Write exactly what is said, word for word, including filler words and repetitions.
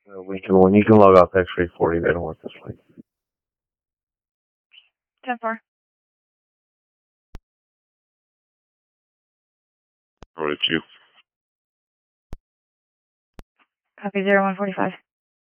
Uh, we can, when you can log off X-ray forty, they don't want this flight. ten four. Forty-two. Copy zero one forty five.